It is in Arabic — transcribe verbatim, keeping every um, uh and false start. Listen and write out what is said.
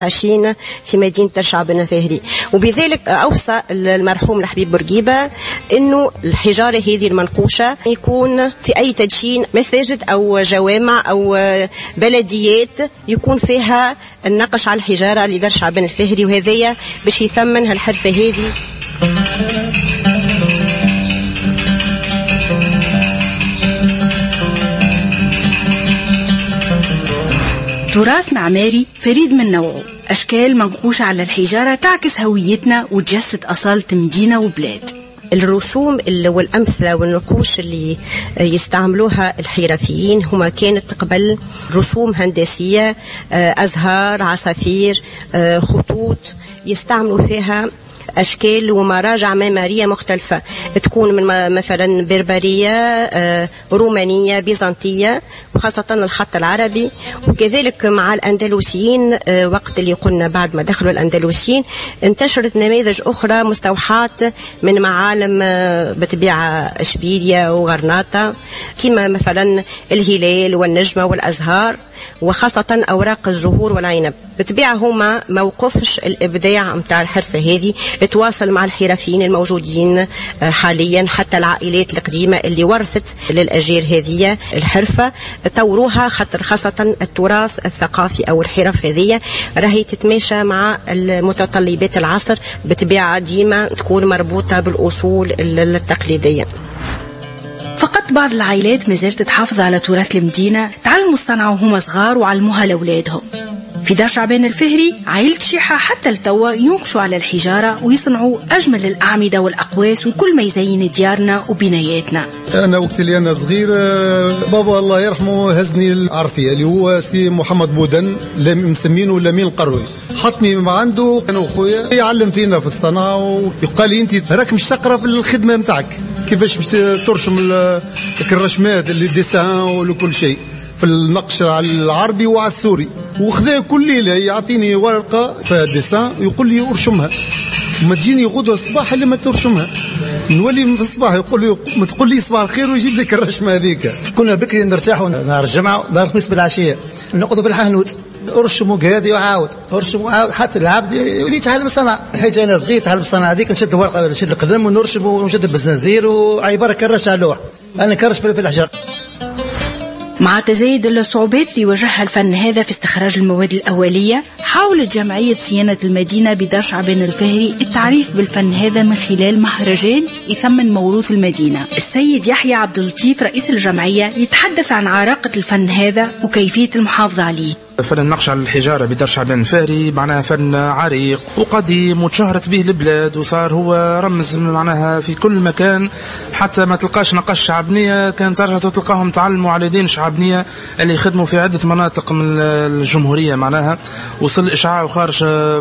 عايشين في مدينة دار شعبان الفهري. وبذلك أوصى المرحوم الحبيب بورقيبة إنه الحجارة هذه المنقوشة يكون في أي تدشين مساجد أو جوامع أو بلديات يكون فيها النقش على الحجارة لدار شعبان الفهري، وهذايا باش يثمن هالحرفة هذه. تراث معماري فريد من نوعه، أشكال منقوشة على الحجارة تعكس هويتنا وتجسد أصالة مدينة وبلاد. الرسوم والأمثلة والنقوش اللي يستعملوها الحرفيين هما كانت قبل رسوم هندسية، أزهار، عصافير، خطوط يستعملوا فيها أشكال ومراجع معمارية مختلفة، تكون من مثلا بربرية، رومانية، بيزنطية، وخاصة الخط العربي. وكذلك مع الأندلسيين وقت اللي قلنا بعد ما دخلوا الأندلسيين انتشرت نماذج أخرى مستوحاة من معالم بطبيعة إشبيلية وغرناطة، كما مثلا الهلال والنجمة والأزهار، وخاصة أوراق الزهور والعنب. بطبيعة هما موقفش الإبداع متاع الحرفة هذه، تواصل مع الحرفيين الموجودين حاليا، حتى العائلات القديمة اللي ورثت للأجيال هذه الحرفة طوروها، خاطر خاصة التراث الثقافي أو الحرف هذه راهي تتماشى مع المتطلبات العصر، بطبيعة ديما تكون مربوطة بالأصول التقليدية. فقط بعض العائلات مازالت تحافظ على تراث المدينة، تعلموا الصنعة وهم صغار وعلموها لأولادهم. في دار شعبان الفهري عائلة شيحة حتى التوا ينقشوا على الحجارة ويصنعوا أجمل الأعمدة والأقواس وكل ما يزين ديارنا وبناياتنا. أنا وقت اللي أنا صغير بابا الله يرحمه هزني العرفية اللي هو سي محمد بودن مسمينه لمين القروي، حطني مع عنده أنا وأخويا يعلم فينا في الصنعة، ويقال لي أنت راك مش تقرأ في الخدمة متاعك كيفاش مش ترشم الرشمات اللي ديسان وكل شيء في النقش على العربي وعلى السوري. وخذا كل ليلة يعطيني ورقة فيها ديسان ويقول لي ارشمها، وما تجيني غدوة الصباح اللي ما ترشمها. نولي في الصباح يقول لي ما تقول لي صباح الخير ويجيب لك الرشمة هذيك. كنا بكري نرتاحوا نهار الجمعة نهار الخميس بالعشية نقعدوا في الحانوت ارشموا قادي وعاود ارشموا وعاود حتى العبد يولي يتعلم الصنعة. حيت انا صغير تعلم الصنعة هذيك، نشد الورقة نشد القلم ونرشم ونشد بالزنزير وعبارة كرش على اللوح، انا كرش في الحجر. مع تزايد الصعوبات اللي واجهها الفن هذا في استخراج المواد الأولية، حاولت جمعية صيانة المدينة بدار شعبان الفهري التعريف بالفن هذا من خلال مهرجان يثمن موروث المدينة. السيد يحيى عبد اللطيف رئيس الجمعية يتحدث عن عراقة الفن هذا وكيفية المحافظة عليه. فن النقش على الحجارة بدار شعبان الفهري معناها فن عريق وقديم وتشهرت به البلاد، وصار هو رمز معناها في كل مكان، حتى ما تلقاش نقاش شعبنية كانت ترجع تلقاهم تعلموا على يدين شعبنية اللي يخدموا في عدة مناطق من الجمهورية، معناها وصل إشعاع وخارج